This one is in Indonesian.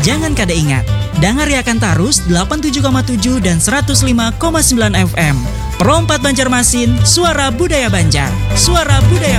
Jangan kada ingat, dangariakan tarus 87,7 dan 105,9 FM. Perompat Banjarmasin, suara budaya Banjar. Suara budaya